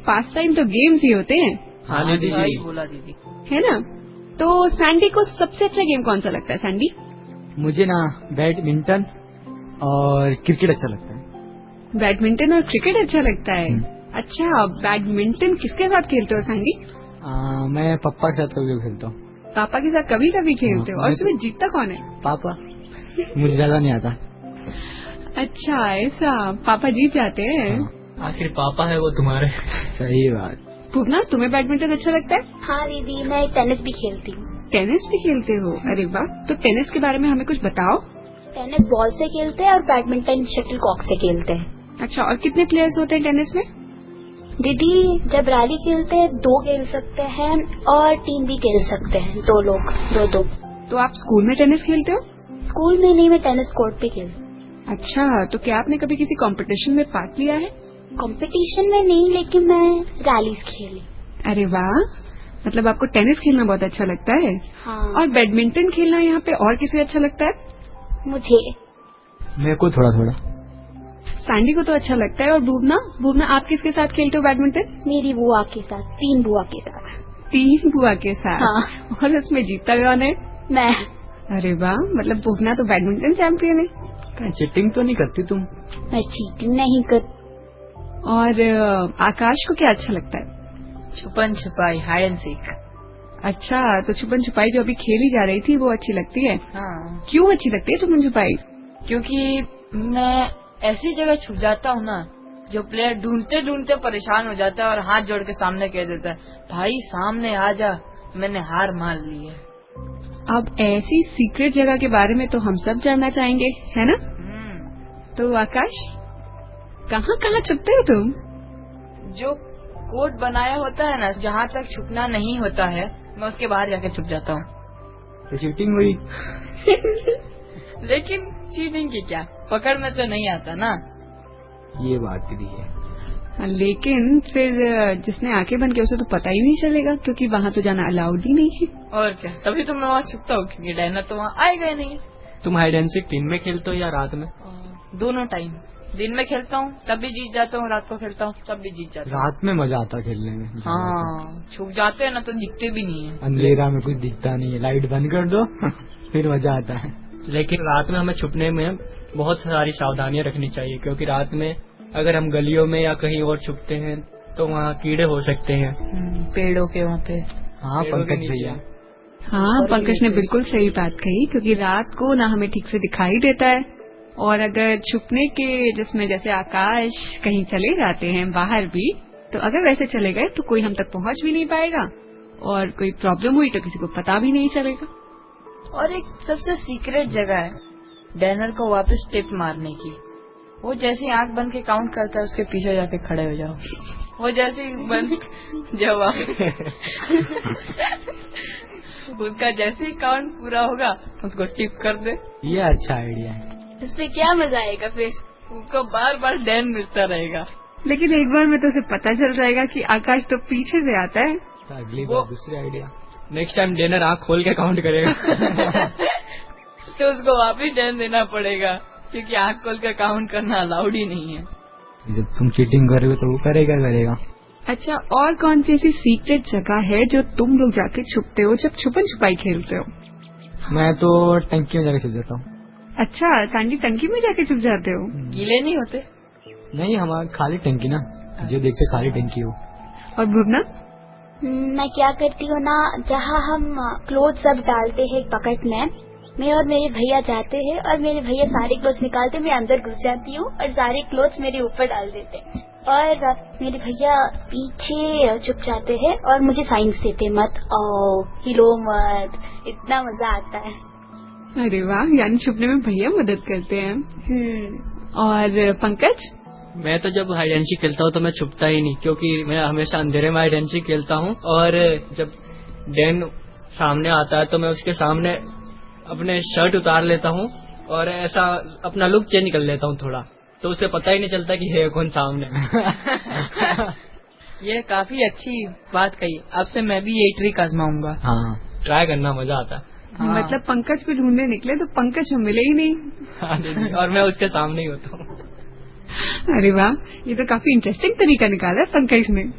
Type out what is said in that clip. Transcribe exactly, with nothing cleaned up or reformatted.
पास time तो games ही होते हैं। हाँ दीदी जी बोला दीदी, है ना। तो सैंडी को सबसे अच्छा गेम कौन सा लगता है? सैंडी, मुझे ना बैडमिंटन और क्रिकेट अच्छा लगता है। बैडमिंटन और क्रिकेट अच्छा लगता है। अच्छा, बैडमिंटन किसके साथ खेलते हो सैंडी? आ, मैं पापा के साथ कभी खेलता हूँ। पापा के साथ कभी कभी खेलते हो? और उसमें जीतता कौन है? पापा। मुझे ज्यादा नहीं आता। अच्छा ऐसा, पापा जीत जाते हैं। हाँ। आखिर पापा है वो तुम्हारे। सही बात। पूर्णा, तुम्हें बैडमिंटन अच्छा लगता है? हाँ दीदी, मैं टेनिस भी खेलती हूँ। टेनिस भी खेलते हो? अरे वाह, तो टेनिस के बारे में हमें कुछ बताओ। टेनिस बॉल से खेलते हैं और बैडमिंटन शटल कॉक से खेलते हैं। अच्छा, और कितने प्लेयर्स होते हैं टेनिस में? दीदी, जब रैली खेलते हैं दो खेल सकते हैं और टीम भी खेल सकते हैं, दो लोग, दो दो। तो आप स्कूल में टेनिस खेलते हो? स्कूल में नहीं, मैं टेनिस कोर्ट पे खेलती। अच्छा, तो क्या आपने कभी किसी कंपटीशन में पार्ट लिया है? कंपटीशन में नहीं, लेकिन मैं रैलीज खेली। अरे वाह, मतलब आपको टेनिस खेलना बहुत अच्छा लगता है। हाँ। और बैडमिंटन खेलना यहाँ पे और किसे अच्छा लगता है? मुझे। मेरे को थोड़ा थोड़ा। सैंडी को तो अच्छा लगता है। और भुवना, भुवना आप किसके साथ खेलते हो बैडमिंटन? मेरी बुआ के साथ, तीन बुआ के साथ। तीन बुआ के साथ? हाँ। और उसमें जीतता कौन है? मैं। अरे वाह, मतलब भुवना तो बैडमिंटन चैंपियन है। चीटिंग तो नहीं करती तुम? मैं चीटिंग नहीं कर। और आकाश को क्या अच्छा लगता है? छुपन छुपाई, हाइड एंड सीक। अच्छा, तो छुपन छुपाई जो अभी खेली जा रही थी वो अच्छी लगती है? हाँ। क्यों अच्छी लगती है छुपन छुपाई? क्योंकि मैं ऐसी जगह छुप जाता हूँ ना, जो प्लेयर ढूंढते ढूंढते परेशान हो जाता है और हाथ जोड़ के सामने कह देता है, भाई सामने आ जा, मैंने हार मान ली है। अब ऐसी सीक्रेट जगह के बारे में तो हम सब जानना चाहेंगे, है ना? तो आकाश, कहाँ कहाँ छुपते हो तुम? जो कोड बनाया होता है ना, जहाँ तक छुपना नहीं होता है, मैं उसके बाहर जाके छुप जाता हूँ। तो चीटिंग हुई। लेकिन चीटिंग की क्या, पकड़ में तो नहीं आता ना। ये बात भी है। लेकिन फिर जिसने आंखें बंद की उसे तो पता ही नहीं चलेगा, क्योंकि वहाँ तो जाना अलाउड ही नहीं है। और क्या, तभी तो मैं वहाँ छुपता हूँ, क्योंकि डायना तो वहाँ आएगा ही नहीं। तुम हाइड एंड सीक दिन में खेलते हो या रात में? दोनों टाइम। दिन में खेलता हूँ तब भी जीत जाता हूँ, रात को खेलता हूँ तब भी जीत जाता हूँ। रात में मजा आता खेलने में। हाँ, छुप जाते हैं ना तो दिखते भी नहीं है। अंधेरा में कुछ दिखता नहीं है, लाइट बंद कर दो फिर मजा आता है। लेकिन रात में हमें छुपने में बहुत सारी सावधानियां रखनी चाहिए, क्योंकि रात में अगर हम गलियों में या कहीं और छुपते हैं तो वहाँ कीड़े हो सकते हैं, पेड़ों के वहाँ पे। हाँ पंकज भैया। हाँ, पंकज ने बिल्कुल सही बात कही, क्योंकि रात को ना हमें ठीक से दिखाई देता है, और अगर छुपने के जिसमें जैसे आकाश कहीं चले जाते हैं बाहर भी, तो अगर वैसे चले गए तो कोई हम तक पहुंच भी नहीं पाएगा, और कोई प्रॉब्लम हुई तो किसी को पता भी नहीं चलेगा। और एक सबसे सीक्रेट जगह है डैनर को वापस टिप मारने की। वो जैसे आंख बंद के काउंट करता है, उसके पीछे जाके खड़े हो जाओ। वो जैसे बंद जवाब उसका जैसे ही काउंट पूरा होगा उसको टिप कर दे। ये अच्छा आइडिया है। इसमें क्या मजा आएगा फिर? उसको बार बार डैन मिलता रहेगा। लेकिन एक बार में तो उसे पता चल जाएगा कि आकाश तो पीछे से आता है। तो अगली बार दूसरी आइडिया। नेक्स्ट टाइम डेनर आँख खोल के काउंट करेगा। तो उसको वापिस डैन देना पड़ेगा, क्योंकि आँख खोल के काउंट करना अलाउड ही नहीं है। जब तुम चीटिंग करोगे तो वो करेगा करेगा। अच्छा, और कौन सी ऐसी सीक्रेट जगह है जो तुम लोग जाके छुपते हो जब छुपन छुपाई खेलते हो? मैं तो टंकी में जाके छुप जाता हूँ। अच्छा, सैंडी टंकी में जाके छुप जाते हो? गीले नहीं होते? नहीं, हमारा खाली टंकी ना, जो देखते खाली टंकी हो। और भुवना? मैं क्या करती हूँ ना, जहाँ हम क्लोथ सब डालते हैं एक बकेट में, मैं और मेरे भैया जाते हैं और मेरे भैया सारे क्लोथ्स निकालते, मैं अंदर घुस जाती हूँ और सारे क्लोथ्स मेरे ऊपर डाल देते हैं, और मेरे भैया पीछे छुप जाते हैं और मुझे साइंस देते, मत आओ, हिलो मत। इतना मजा आता है। अरे वाह, यानी छुपने में भैया मदद करते हैं। और पंकज? मैं तो जब हाइड एंड सीक खेलता हूँ तो मैं छुपता ही नहीं, क्योंकि मैं हमेशा अंधेरे में हाइड एंड सीक खेलता हूँ, और जब डैन सामने आता है तो मैं उसके सामने अपने शर्ट उतार लेता हूँ और ऐसा अपना लुक चेंज कर लेता हूँ थोड़ा, तो उसे पता ही नहीं चलता कि है कौन सामने। ये काफी अच्छी बात कही, अब से मैं भी ये ट्रिक आजमाऊंगा। हाँ, ट्राई करना, मजा आता है। हाँ। मतलब पंकज को ढूंढने निकले तो पंकज मिले ही नहीं। हाँ दीदी, और मैं उसके सामने ही होता हूँ। अरे वाह, ये तो काफी इंटरेस्टिंग तरीका निकाला है पंकज ने।